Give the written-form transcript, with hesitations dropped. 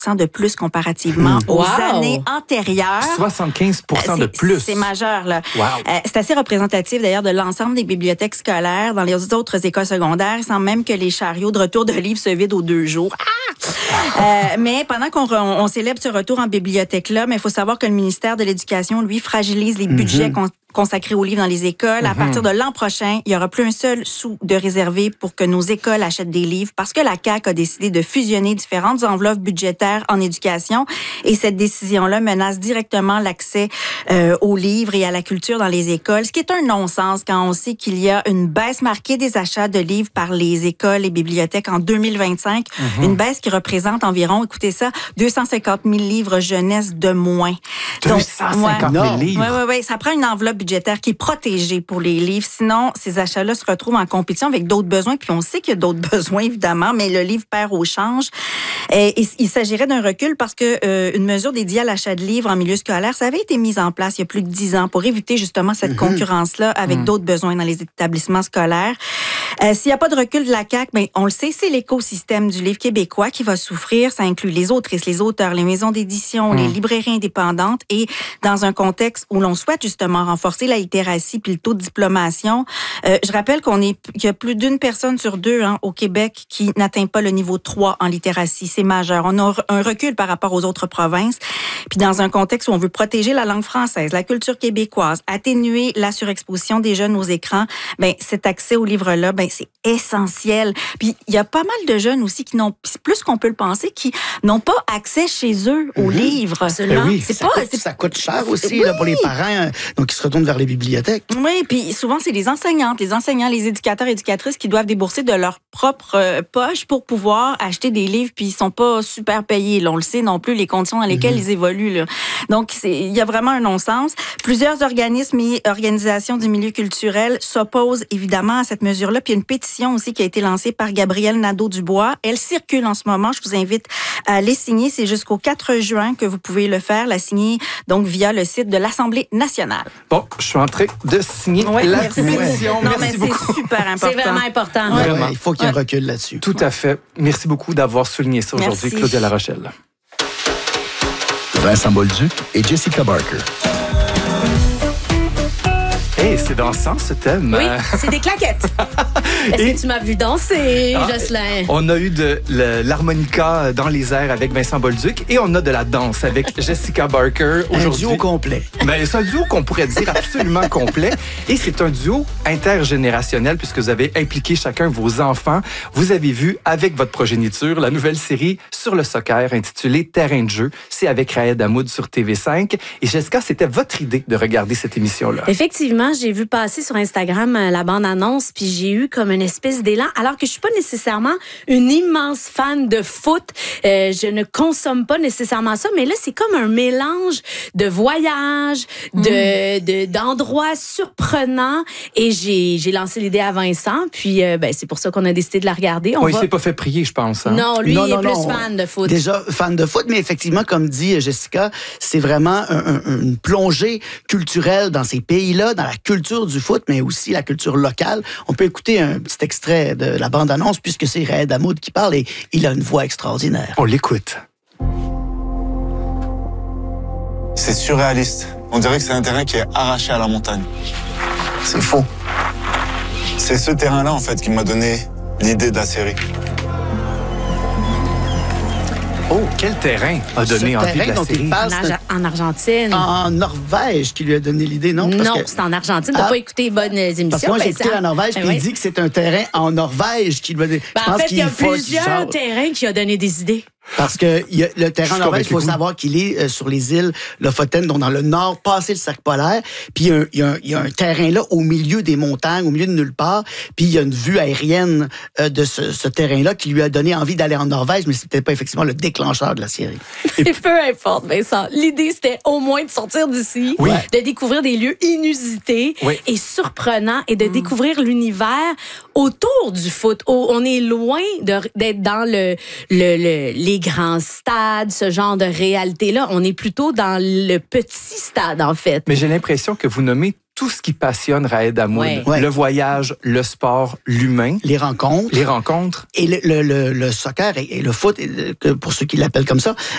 de plus comparativement aux années antérieures. 75% de plus. C'est majeur, là. Wow. C'est assez représentatif, d'ailleurs, de l'ensemble des bibliothèques scolaires. Dans les autres écoles secondaires, il semble même que les chariots de retour de livres se vident aux 2 jours. Mais pendant qu'on célèbre ce retour en bibliothèque-là, mais il faut savoir que le ministère de l'Éducation, lui, fragilise les budgets consacrés aux livres dans les écoles. À partir de l'an prochain, il y aura plus un seul sou de réservé pour que nos écoles achètent des livres parce que la CAQ a décidé de fusionner différentes enveloppes budgétaires en éducation et cette décision-là menace directement l'accès aux livres et à la culture dans les écoles, ce qui est un non-sens quand on sait qu'il y a une baisse marquée des achats de livres par les écoles et bibliothèques en 2025, une baisse qui représente environ, écoutez ça, 250 000 livres jeunesse de moins. 250 000 livres? Oui, ça prend une enveloppe budgétaire qui est protégée pour les livres. Sinon, ces achats-là se retrouvent en compétition avec d'autres besoins. Puis on sait qu'il y a d'autres besoins, évidemment, mais le livre perd au change. Et il s'agirait d'un recul parce que une mesure dédiée à l'achat de livres en milieu scolaire, ça avait été mise en place il y a plus de 10 ans pour éviter justement cette concurrence-là avec d'autres besoins dans les établissements scolaires. S'il n'y a pas de recul de la CAQ, ben, on le sait, c'est l'écosystème du livre québécois qui va souffrir. Ça inclut les autrices, les auteurs, les maisons d'édition, les librairies indépendantes. Et dans un contexte où l'on souhaite justement renforcer la littératie puis le taux de diplomation, je rappelle qu'il y a plus d'une personne sur 2 au Québec qui n'atteint pas le niveau 3 en littératie. C'est majeur. On a un recul par rapport aux autres provinces. Puis dans un contexte où on veut protéger la langue française, la culture québécoise, atténuer la surexposition des jeunes aux écrans, ben cet accès aux livres-là, ben c'est essentiel. Puis il y a pas mal de jeunes aussi qui n'ont, plus qu'on peut le penser, qui n'ont pas accès chez eux aux livres. Ben oui, ça coûte cher aussi là, pour les parents, donc ils se retournent vers les bibliothèques. Oui, puis souvent c'est les enseignantes, les enseignants, les éducateurs, éducatrices qui doivent débourser de leur propre poche pour pouvoir acheter des livres, puis ils sont pas super payés. Là, on le sait non plus, les conditions dans lesquelles ils évoluent. Là. Donc il y a vraiment un non-sens. Plusieurs organismes et organisations du milieu culturel s'opposent évidemment à cette mesure-là. Puis il y a une pétition aussi qui a été lancée par Gabrielle Nadeau-Dubois. Elle circule en ce moment. Je vous invite à les signer. C'est jusqu'au 4 juin que vous pouvez le faire, la signer donc via le site de l'Assemblée nationale. Bon, je suis en train de signer la pétition. Merci beaucoup. C'est super important. C'est vraiment important. Vraiment. Il faut qu'il y ait un recul là-dessus. Tout à fait. Merci beaucoup d'avoir souligné ça aujourd'hui, Merci. Claudia Larochelle. Vincent Bolduc et Jessica Barker. Hey, c'est dansant ce thème. Oui, c'est des claquettes. Est-ce que tu m'as vu danser, Jocelyn? On a eu de l'harmonica dans les airs avec Vincent Bolduc et on a de la danse avec Jessica Barker aujourd'hui. Un duo complet. Ben, c'est un duo qu'on pourrait dire absolument complet. Et c'est un duo intergénérationnel puisque vous avez impliqué chacun vos enfants. Vous avez vu avec votre progéniture la nouvelle série sur le soccer intitulée Terrain de jeu. C'est avec Raed Hamoud sur TV5. Et Jessica, c'était votre idée de regarder cette émission-là. Effectivement, j'ai vu passer sur Instagram la bande-annonce, puis j'ai eu comme une espèce d'élan, alors que je suis pas nécessairement une immense fan de foot. Je ne consomme pas nécessairement ça, mais là, c'est comme un mélange de voyages, d'endroits surprenants, et j'ai lancé l'idée à Vincent, puis c'est pour ça qu'on a décidé de la regarder. Il s'est pas fait prier, je pense. Hein? Non, lui, il est plus fan de foot. Déjà fan de foot, mais effectivement, comme dit Jessica, c'est vraiment une plongée culturelle dans ces pays-là, dans la culture du foot, mais aussi la culture locale. On peut écouter un petit extrait de la bande-annonce puisque c'est Raed Hamoud qui parle et il a une voix extraordinaire. On l'écoute. C'est surréaliste. On dirait que c'est un terrain qui est arraché à la montagne. C'est faux. C'est ce terrain-là, en fait, qui m'a donné l'idée de la série. Oh, quel terrain a donné envie de la série? En Argentine. En Norvège qui lui a donné l'idée, non? Non, c'est en Argentine. T'as pas écouté les bonnes émissions. Parce que moi, j'ai écouté la Norvège, puis il dit que c'est un terrain en Norvège qui lui a donné. En fait, il y a plusieurs terrains qui ont donné des idées. Parce que le terrain en Norvège, il faut savoir qu'il est sur les îles Lofoten, donc dans le nord, passé le cercle polaire. Puis il y a un terrain là au milieu des montagnes, au milieu de nulle part. Puis il y a une vue aérienne de ce terrain-là qui lui a donné envie d'aller en Norvège, mais c'était pas effectivement le déclencheur de la série. Et peu importe, Vincent. L'idée, c'était au moins de sortir d'ici, de découvrir des lieux inusités et surprenants et de découvrir l'univers autour du foot. On est loin d'être dans les grands stades, ce genre de réalité-là. On est plutôt dans le petit stade, en fait. Mais j'ai l'impression que vous nommez tout ce qui passionne Raed Hamoud. Le voyage, le sport, l'humain. Les rencontres. Les rencontres. Et le soccer et le foot, pour ceux qui l'appellent comme ça,